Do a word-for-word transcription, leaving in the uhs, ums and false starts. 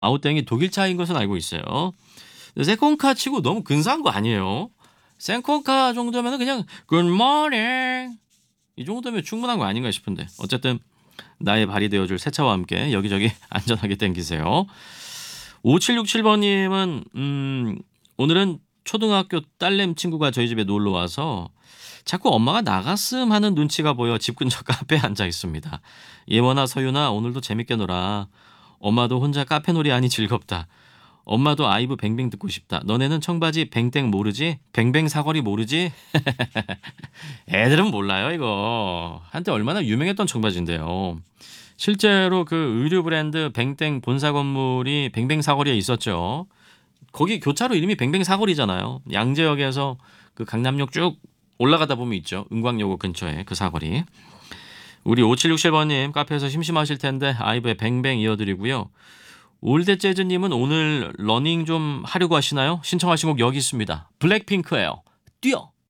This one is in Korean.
아우땡이 독일 차인 것은 알고 있어요. 세컨카 치고 너무 근사한 거 아니에요? 세컨카 정도면은 그냥 Good morning 이 정도면 충분한 거 아닌가 싶은데 어쨌든 나의 발이 되어줄 새 차와 함께 여기저기 안전하게 땡기세요. 오칠육칠 번님은 음, 오늘은 초등학교 딸내미 친구가 저희 집에 놀러 와서 자꾸 엄마가 나갔음 하는 눈치가 보여 집 근처 카페에 앉아 있습니다. 예원아 서윤아 오늘도 재밌게 놀아. 엄마도 혼자 카페 놀이 하니 즐겁다. 엄마도 아이브 뱅뱅 듣고 싶다. 너네는 청바지 뱅땡 모르지? 뱅뱅 사거리 모르지? 애들은 몰라요 이거. 한때 얼마나 유명했던 청바지인데요. 실제로 그 의류 브랜드 뱅땡 본사 건물이 뱅뱅 사거리에 있었죠. 거기 교차로 이름이 뱅뱅 사거리잖아요. 양재역에서 그 강남역 쭉 올라가다 보면 있죠. 은광요고 근처에 그 사거리. 우리 오칠육칠 번님 카페에서 심심하실 텐데 아이브의 뱅뱅 이어드리고요. 올드 재즈님은 오늘 러닝 좀 하려고 하시나요? 신청하신 곡 여기 있습니다. 블랙핑크예요. 뛰어!